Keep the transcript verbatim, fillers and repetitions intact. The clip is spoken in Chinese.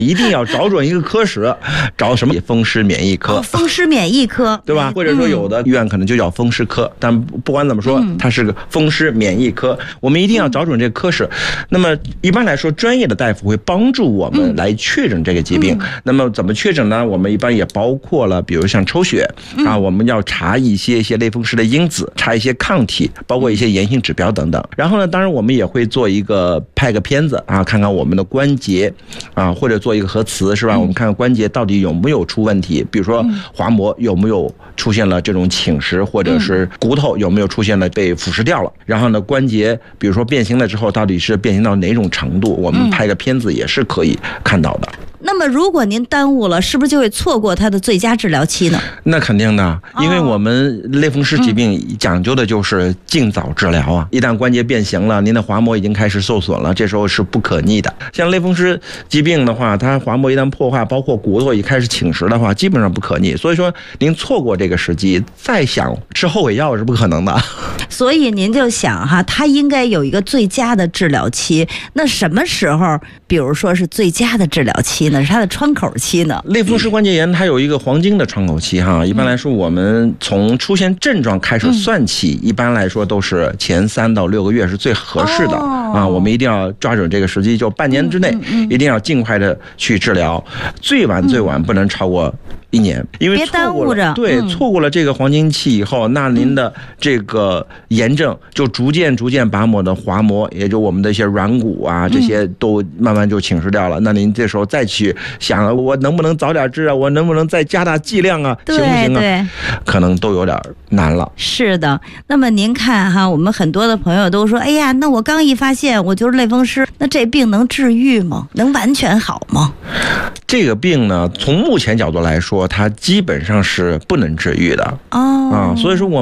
一定要找准一个科室，找什么风湿免疫科， 哦、风湿免疫科， 对吧？或者说有的医院可能就叫风湿科，嗯、但不管怎么说，嗯、它是个风湿免疫科，我们一定要找准这个科室。嗯、那么一般来说，专业的大夫会帮助我们来确诊这个疾病。嗯、那么怎么确诊呢？我们一般也包括了，比如像抽血、嗯、啊，我们要查一些一些类风湿的因子，查一些抗体，包括一些炎性指标等等。然后呢，当然我们也会做一个拍个片子啊，看看我们的关节啊，或者做一个核磁，是吧？我们看看关节到底有没有出问题，比如说滑膜有没有出现了这种侵蚀，或者是骨头有没有出现了被腐蚀掉了。然后呢，关节比如说变形了之后，到底是变形到哪种程度，我们拍个片子也是可以看到的。 那么如果您耽误了，是不是就会错过它的最佳治疗期呢？ 那肯定的，因为我们类风湿疾病讲究的就是尽早治疗啊。一旦关节变形了，您的滑膜已经开始受损了，这时候是不可逆的。像类风湿疾病的话，它滑膜一旦破坏，包括骨头已开始侵蚀的话，基本上不可逆。所以说您错过这个时机，再想吃后悔药是不可能的。 所以您就想哈，它应该有一个最佳的治疗期。那什么时候，比如说是最佳的治疗期呢？是它的窗口期呢？ 类风湿关节炎它有一个黄金的窗口期哈。一般来说，我们从出现症状开始算起，嗯、一般来说都是前三到六个月是最合适的、哦、啊。我们一定要抓准这个时机，就半年之内，一定要尽快的去治疗，嗯嗯、最晚最晚不能超过一年，因为错过了，对，嗯、错过了这个黄金期以后，那您的这个炎症就逐渐逐渐把我们的滑膜，也就我们的一些软骨啊，这些都慢慢就侵蚀掉了。嗯、那您这时候再去想，我能不能早点治啊？我能不能再加大剂量啊？行不行啊？ 对， 可能都有点难了。 是的，那么您看哈，我们很多的朋友都说，哎呀，那我刚一发现我就是类风湿，那这病能治愈吗？能完全好吗？ 这个病呢，从目前角度来说，它基本上是不能治愈的。哦，啊，所以说我